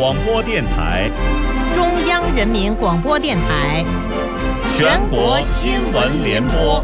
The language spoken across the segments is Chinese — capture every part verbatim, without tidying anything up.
广播电台， 中央人民广播电台， 全国新闻联播。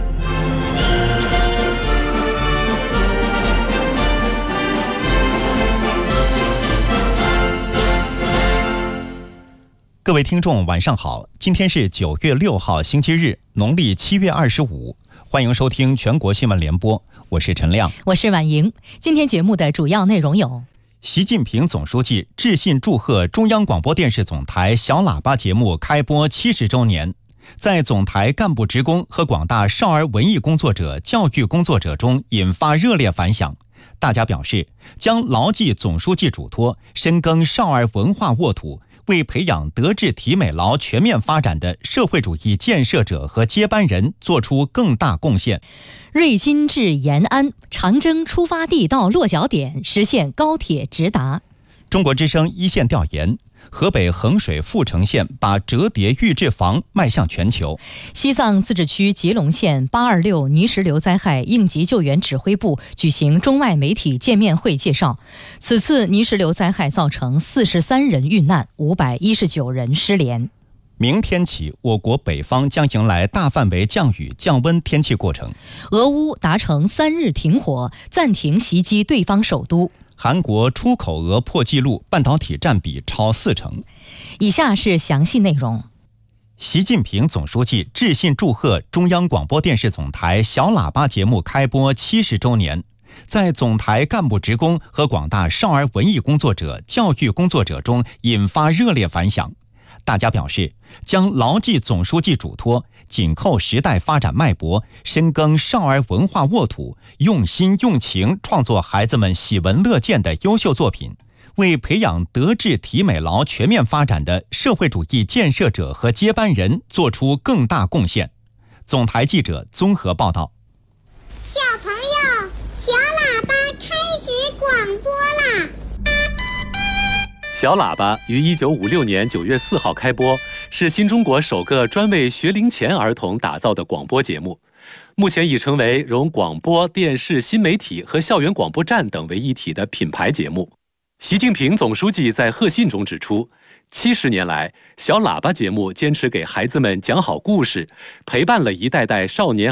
各位听众晚上好，今天是九月六号星期日，农历七月二十五，欢迎收听全国新闻联播，我是陈亮， 我是婉莹。今天节目的主要内容有： 习近平总书记致信祝贺中央广播电视总台小喇叭节目开播七十周年，在总台干部职工和广大少儿文艺工作者、教育工作者中引发热烈反响。大家表示，将牢记总书记嘱托，深耕少儿文化沃土，为培养德智体美劳全面发展的社会主义建设者和接班人做出更大贡献。 瑞金至延安，长征出发地到落脚点实现高铁直达。 中国之声一线调研，河北衡水阜城县把折叠预制房迈向全球。 西藏自治区吉隆县八二六泥石流灾害应急救援指挥部举行中外媒体见面会介绍，此次泥石流灾害造成四十三人遇难，五百一十九人失联。 明天起，我国北方将迎来大范围降雨降温天气过程。 俄乌达成三日停火，暂停袭击对方首都。 韩国出口额破纪录，半导体占比超四成。 以下是详细内容。 习近平总书记致信祝贺中央广播电视总台小喇叭节目开播七十周年，在总台干部职工和广大少儿文艺工作者、教育工作者中引发热烈反响。大家表示，将牢记总书记嘱托，紧扣时代发展脉搏，深耕少儿文化沃土，用心用情创作孩子们喜闻乐见的优秀作品，为培养德智体美劳全面发展的社会主义建设者和接班人做出更大贡献。总台记者综合报道。 小朋友，小喇叭开始广播啦！ 小喇叭于一九五六年九月四号开播，是新中国首个专为学龄前儿童打造的广播节目，目前已成为融广播电视新媒体和校园广播站等为一体的品牌节目。习近平总书记在贺信中指出，七十年来，小喇叭节目坚持给孩子们讲好故事，陪伴了一代代少年